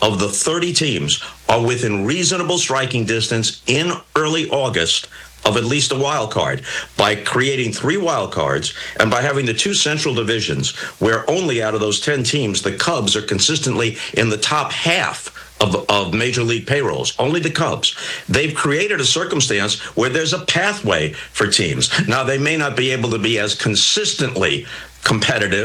of the 30 teams are within reasonable striking distance in early August of at least a wild card by creating 3 wild cards and by having the 2 central divisions where only out of those 10 teams, the Cubs are consistently in the top half of major league payrolls, only the Cubs. They've created a circumstance where there's a pathway for teams. Now, they may not be able to be as consistently competitive